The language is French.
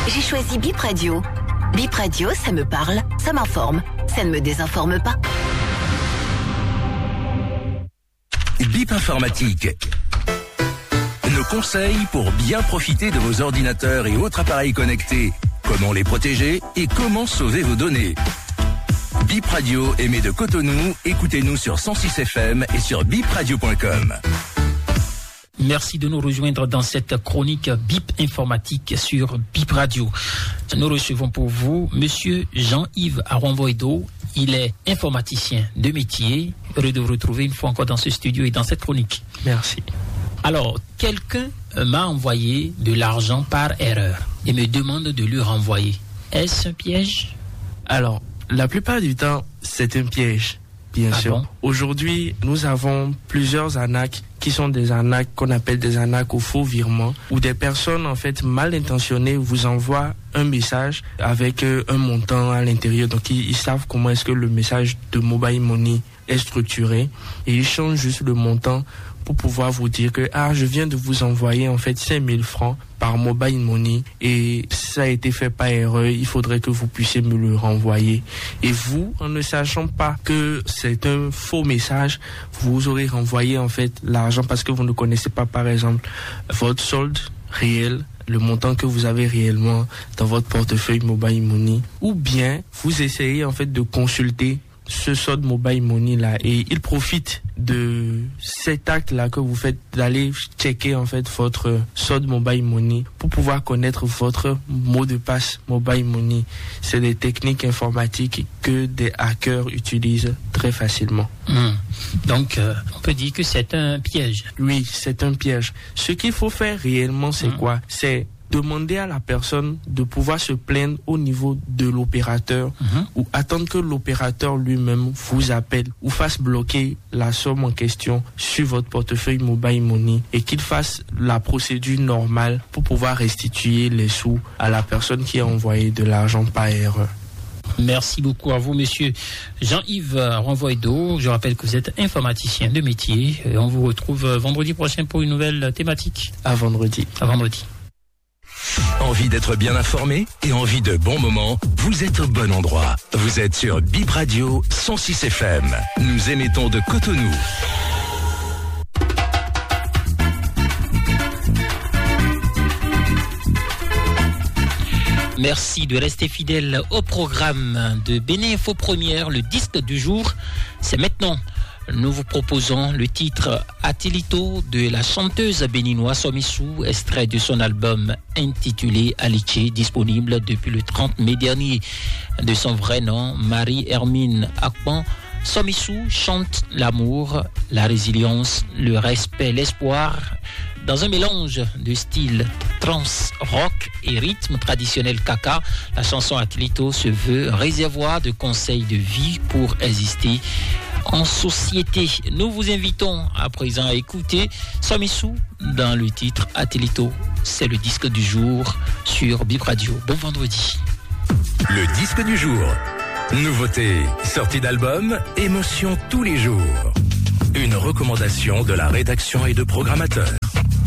J'ai choisi Bip Radio. Bip Radio, ça me parle, ça m'informe, ça ne me désinforme pas. Bip Informatique. Nos conseils pour bien profiter de vos ordinateurs et autres appareils connectés. Comment les protéger et comment sauver vos données. Bip Radio émet de Cotonou. Écoutez-nous sur 106 FM et sur bipradio.com. Merci de nous rejoindre dans cette chronique Bip Informatique sur Bip Radio. Nous recevons pour vous Monsieur Jean-Yves Aronvoido. Il est informaticien de métier. Heureux de vous retrouver une fois encore dans ce studio et dans cette chronique. Merci. Alors, quelqu'un m'a envoyé de l'argent par erreur et me demande de lui renvoyer. Est-ce un piège? Alors, la plupart du temps, c'est un piège, bien sûr. Bon? Aujourd'hui, nous avons plusieurs arnaques qui sont des arnaques qu'on appelle des arnaques au faux virement, où des personnes en fait mal intentionnées vous envoient un message avec un montant à l'intérieur. Donc ils savent comment est-ce que le message de Mobile Money est structuré et ils changent juste le montant pour pouvoir vous dire que je viens de vous envoyer en fait 5000 francs par Mobile Money et ça a été fait par erreur, il faudrait que vous puissiez me le renvoyer. Et vous, en ne sachant pas que c'est un faux message, vous aurez renvoyé en fait l'argent parce que vous ne connaissez pas par exemple votre solde réel, le montant que vous avez réellement dans votre portefeuille Mobile Money, ou bien vous essayez en fait de consulter ce solde Mobile Money là et il profite de cet acte là que vous faites d'aller checker en fait votre solde Mobile Money pour pouvoir connaître votre mot de passe Mobile Money. C'est des techniques informatiques que des hackers utilisent très facilement. Donc on peut dire que c'est un piège. Oui, c'est un piège. Ce qu'il faut faire réellement, c'est quoi? C'est demander à la personne de pouvoir se plaindre au niveau de l'opérateur ou attendre que l'opérateur lui-même vous appelle ou fasse bloquer la somme en question sur votre portefeuille Mobile Money et qu'il fasse la procédure normale pour pouvoir restituer les sous à la personne qui a envoyé de l'argent par erreur. Merci beaucoup à vous, monsieur Jean-Yves Aronvoido. Je rappelle que vous êtes informaticien de métier. Et on vous retrouve vendredi prochain pour une nouvelle thématique. À vendredi. À vendredi. Envie d'être bien informé et envie de bons moments? Vous êtes au bon endroit. Vous êtes sur Bip Radio 106 FM. Nous émettons de Cotonou. Merci de rester fidèle au programme de Bénin Info Première. Le disque du jour, c'est maintenant. Nous vous proposons le titre Atilito de la chanteuse béninoise Somissou, extrait de son album intitulé Aliché, disponible depuis le 30 mai dernier. De son vrai nom, Marie-Hermine Akpan, Somissou chante l'amour, la résilience, le respect, l'espoir, dans un mélange de styles trance, rock et rythme traditionnel kaka. La chanson Atilito se veut réservoir de conseils de vie pour exister en société. Nous vous invitons à présent à écouter Somissou dans le titre Atilito. C'est le disque du jour sur Bip Radio. Bon vendredi. Le disque du jour. Nouveauté, sortie d'album, émotion tous les jours. Une recommandation de la rédaction et de programmateurs.